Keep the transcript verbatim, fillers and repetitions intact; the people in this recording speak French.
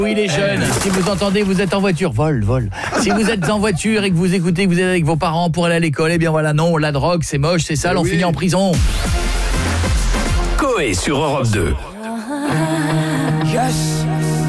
Oui, les jeunes, si vous entendez, vous êtes en voiture, vol, vol. Si vous êtes en voiture et que vous écoutez, que vous êtes avec vos parents pour aller à l'école, eh bien voilà, non, la drogue, c'est moche, c'est sale, on Oui. finit en prison. Coé sur Europe deux. Yes.